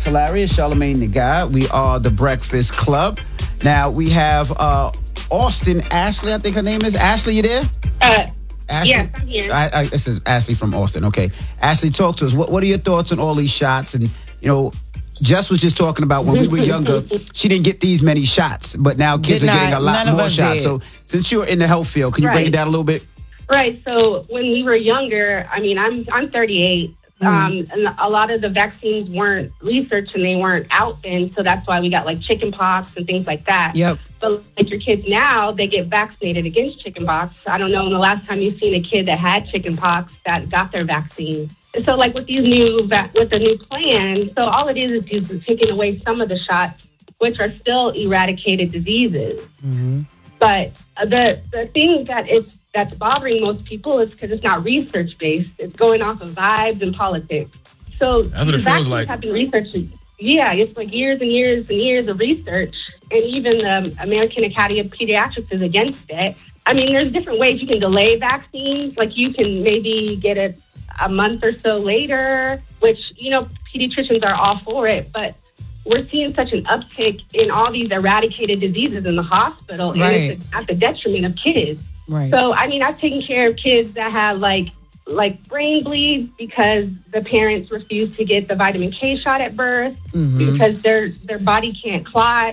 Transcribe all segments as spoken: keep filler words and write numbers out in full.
Hilarious, Charlamagne the God. We are the Breakfast Club. Now, we have uh, Austin Ashley, I think her name is. Ashley, you there? Uh, Ashley? Yes, I'm here. I, I, this is Ashley from Austin. Okay. Ashley, talk to us. What, what are your thoughts on all these shots? And, you know, Jess was just talking about when we were younger, she didn't get these many shots, but now kids Did are not, getting a lot none of more us shots. did. So since you're in the health field, can you Right. break it down a little bit? Right. So when we were younger, I mean, I'm I'm thirty-eight. Mm. Um, and a lot of the vaccines weren't researched and they weren't out then. So that's why we got like chicken pox and things like that. Yep. But like your kids now, they get vaccinated against chicken pox. I don't know when the last time you've seen a kid that had chicken pox that got their vaccine. So like with these new, va- with the new plan, so all it is is just taking away some of the shots, which are still eradicated diseases. Mm-hmm. But the the thing that it's that's bothering most people is because it's not research based. It's going off of vibes and politics. So That's what it these feels vaccines like. have been researched. Yeah, it's like years and years and years of research, and even the American Academy of Pediatrics is against it. I mean, there's different ways you can delay vaccines. Like you can maybe get it a month or so later, which, you know, pediatricians are all for it, but we're seeing such an uptick in all these eradicated diseases in the hospital, and Right. it's at the detriment of kids. Right. So, I mean, I've taken care of kids that have like like brain bleeds because the parents refuse to get the vitamin K shot at birth Mhm. because their their body can't clot.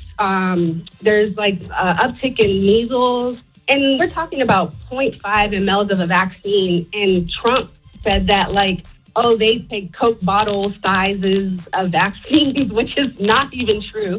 Um, there's like uh, uptick in measles, and we're talking about zero point five milliliters of a vaccine. And Trump said that like, oh, they take Coke bottle sizes of vaccines, which is not even true.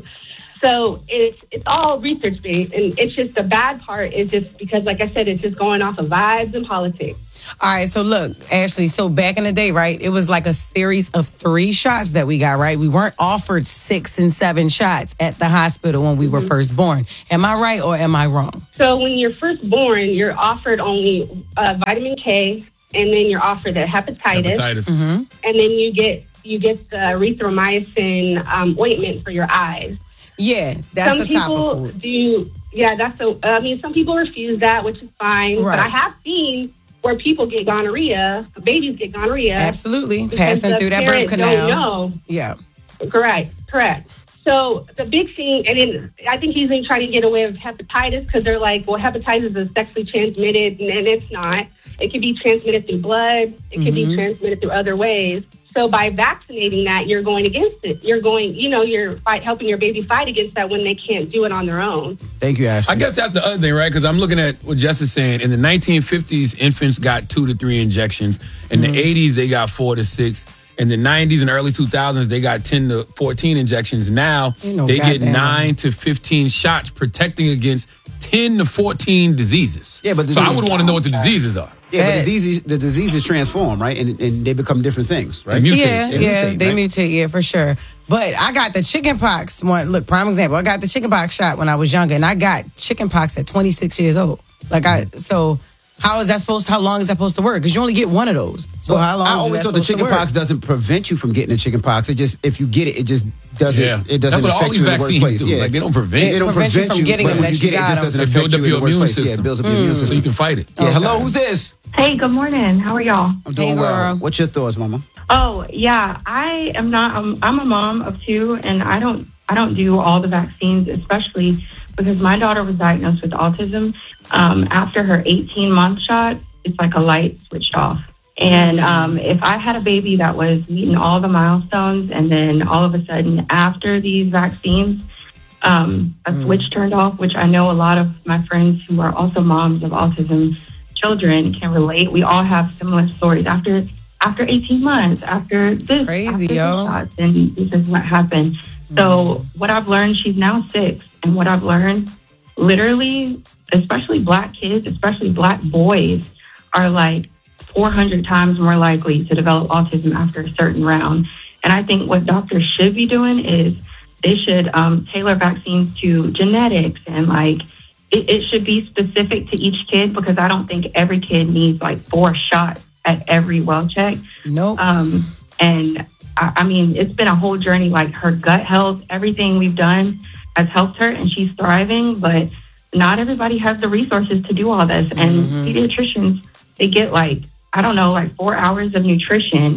So it's it's all research based, and it's just the bad part is just because, like I said, it's just going off of vibes and politics. All right, so look, Ashley, so back in the day, right, it was like a series of three shots that we got, right? We weren't offered six and seven shots at the hospital when we were first born. Am I right or am I wrong? So when you're first born, you're offered only uh, vitamin K, and then you're offered the hepatitis, Hepatitis. Mm-hmm. and then you get you get the erythromycin um, ointment for your eyes. Yeah, that's Some a people topical. do, yeah, that's a. I mean, some people refuse that, which is fine. Right. But I have seen where people get gonorrhea, babies get gonorrhea, Absolutely, because passing the through that birth parent canal. Don't know. Yeah. Correct, correct. So the big thing, and then I think he's been trying to get away with hepatitis because they're like, well, hepatitis is sexually transmitted, and, and it's not. It can be transmitted through blood. It can be transmitted through other ways. So by vaccinating that, you're going against it. You're going, you know, you're fight, helping your baby fight against that when they can't do it on their own. Thank you, Ashley. I guess that's the other thing, right? Because I'm looking at what Jess is saying. In the nineteen fifties, infants got two to three injections. In the eighties, they got four to six. In the nineties and early two thousands, they got ten to fourteen injections. Now, You know, they get goddamn. nine to fifteen shots protecting against ten to fourteen diseases. Yeah, but the- so I would want to know what the diseases are. Yeah, but Ed. the diseases, the diseases transform, right? And, and they become different things, right? They mutate. Yeah, They yeah, mutate, they right? mutate, yeah, for sure. But I got the chicken pox one. Look, prime example. I got the chicken pox shot when I was younger, and I got chicken pox at twenty-six years old. Like I, so how is that supposed? How long is that supposed to work? Because you only get one of those. So Well, how long? I is always that thought the supposed to chicken work? pox doesn't prevent you from getting the chicken pox. It just, if you get it, it just doesn't. Yeah. It doesn't That's what all affect these you in the worst vaccines place. do. Yeah, Like, they don't prevent They it. don't prevent prevent you from getting but them when that you you get it, it got just doesn't It affect builds you up in your the worst immune place. Yeah, it system. builds up your immune So system. you can fight it. Yeah, hello, Okay. who's this? Hey, good morning. How are y'all? I'm doing Hey, well. girl. What's your thoughts, Mama? Oh, yeah. I am not. Um, I'm a mom of two, and I don't. I don't do all the vaccines, especially because my daughter was diagnosed with autism. Um, after her eighteen month shot, it's like a light switched off. And um, if I had a baby that was meeting all the milestones, and then all of a sudden after these vaccines, um, a switch turned off, which I know a lot of my friends who are also moms of autism children can relate. We all have similar stories after after eighteen months, after this, crazy, after this yo. shots, and this is what happened. So what I've learned, she's now six, and what I've learned, literally, especially black kids, especially black boys, are like four hundred times more likely to develop autism after a certain round. And I think what doctors should be doing is they should um, tailor vaccines to genetics, and like it, it should be specific to each kid, because I don't think every kid needs like four shots at every well check. Nope. Um, and I, I mean, it's been a whole journey. Like her gut health, everything we've done has helped her, and she's thriving. But not everybody has the resources to do all this. And Mm-hmm. pediatricians, they get like, I don't know, like four hours of nutrition.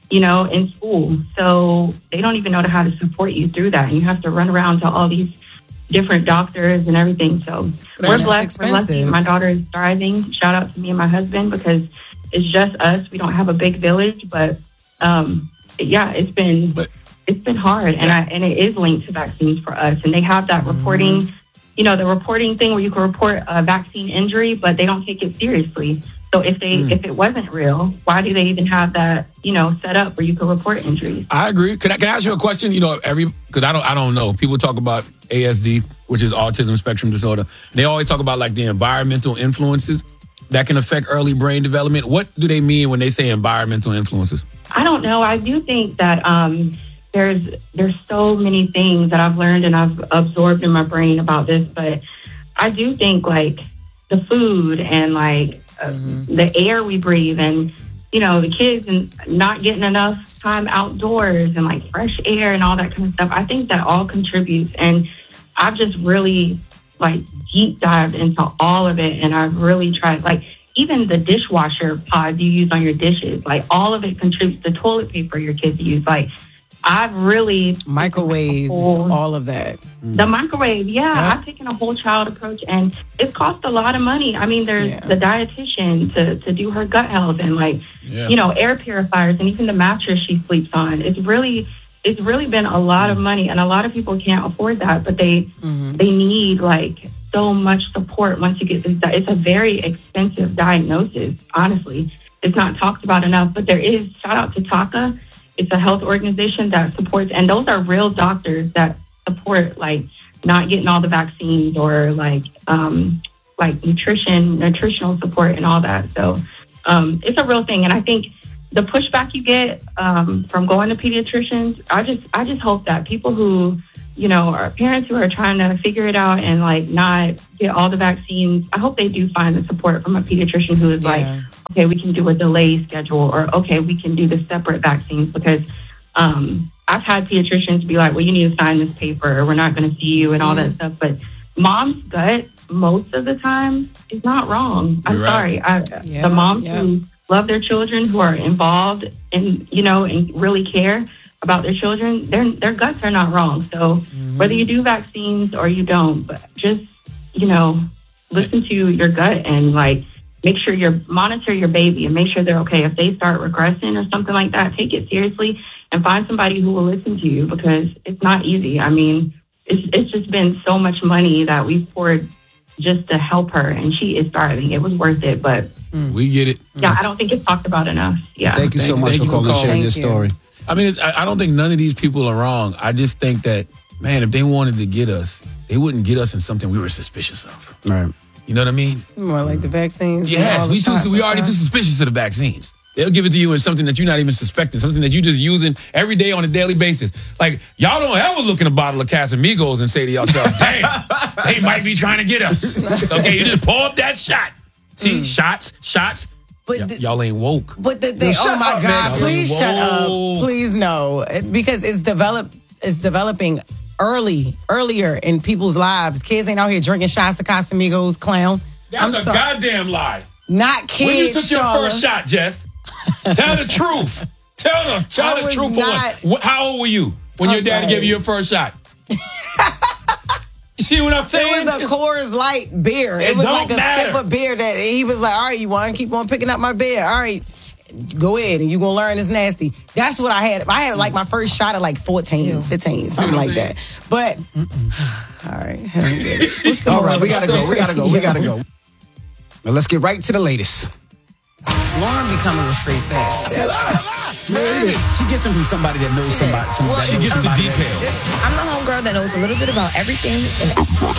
you know, in school. So they don't even know how to support you through that. And you have to run around to all these different doctors and everything. So we're blessed. We're lucky. My daughter is thriving. Shout out to me and my husband because it's just us. We don't have a big village, but um, yeah, it's been But- it's been hard, and I, and it is linked to vaccines for us. And they have that reporting, mm-hmm. you know, the reporting thing where you can report a vaccine injury, but they don't take it seriously. So if they mm. if it wasn't real, why do they even have that, you know, set up where you can report injuries? I agree. Can I, can I ask you a question? You know, every because I don't I don't know. People talk about A S D, which is autism spectrum disorder. They always talk about like the environmental influences that can affect early brain development. What do they mean when they say environmental influences? I don't know. I do think that um, there's there's so many things that I've learned and I've absorbed in my brain about this, but I do think like the food and like uh, mm-hmm. the air we breathe and, you know, the kids and not getting enough time outdoors and like fresh air and all that kind of stuff. I think that all contributes. And I've just really like deep dived into all of it. And I've really tried, like, even the dishwasher pods you use on your dishes, like all of it contributes. The toilet paper your kids use, like I've really microwaves, whole, all of that. The microwave, yeah, yeah. I've taken a whole child approach, and it's cost a lot of money. I mean, there's yeah. the dietitian to to do her gut health, and like yeah. you know, air purifiers, and even the mattress she sleeps on. It's really it's really been a lot of money, and a lot of people can't afford that, but they mm-hmm. they need like so much support once you get this. It's a very expensive diagnosis, honestly. It's not talked about enough, but there is, shout out to Taka. It's a health organization that supports, and those are real doctors that support like not getting all the vaccines or like um, like nutrition, nutritional support and all that. So um, it's a real thing. And I think the pushback you get um, from going to pediatricians, I just I just hope that people who, you know, are parents who are trying to figure it out and like not get all the vaccines, I hope they do find the support from a pediatrician who is yeah. like, okay, we can do a delay schedule, or okay, we can do the separate vaccines, because um, I've had pediatricians be like, well, you need to sign this paper or we're not going to see you and all that stuff. But mom's gut most of the time is not wrong. I'm You're sorry. right. I, yeah, the moms yeah. who love their children, who are involved and, you know, and really care about their children, their their guts are not wrong. So mm-hmm. whether you do vaccines or you don't, but just, you know, listen to your gut and like make sure you monitor your baby and make sure they're okay. If they start regressing or something like that, take it seriously and find somebody who will listen to you, because it's not easy. I mean, it's it's just been so much money that we've poured just to help her, and she is thriving. It was worth it, but we get it. Yeah, I don't think it's talked about enough. Yeah. Thank you so Thank- much thank for you for calling and calling. sharing your Thank you. story. I mean, it's, I I don't think none of these people are wrong. I just think that, man, if they wanted to get us, they wouldn't get us in something we were suspicious of. Right. You know what I mean? More like the vaccines. and all Yes, the we too, shots we and already too stuff. suspicious of the vaccines. They'll give it to you in something that you're not even suspecting, something that you just using every day on a daily basis. Like, y'all don't ever look in a bottle of Casamigos and say to yourself, damn, they might be trying to get us. Okay, you just pull up that shot. See, shots, shots. But Y- the- y'all ain't woke. But the, they, Yo, oh shut my up, God! man. Please shut Whoa. up. Please no, because it's develop. It's developing early, earlier in people's lives. Kids ain't out here drinking shots of Casamigos, clown. That's I'm a sorry. goddamn lie. Not kids. When you took your Charla. first shot, Jess, tell the truth. Tell the, tell I the was truth. not- For what, how old were you when your daddy Okay. gave you your first shot? See what I'm saying? It was a Coors Light beer. It, It was don't like a matter. sip of beer that he was like, all right, you want to keep on picking up my beer. All right, go ahead and you're going to learn it's nasty. That's what I had. I had like my first shot at like fourteen, fifteen, something what I'm like that. But, all right. I don't get it. What's the All right, moral we of gotta the go. We story? gotta go. We gotta go. Now let's get right to the latest. Lauren becoming a straight fat. She gets them from somebody that knows somebody. somebody Well, that it's- knows Gets the somebody that- details. I'm the homegirl that knows a little bit about everything and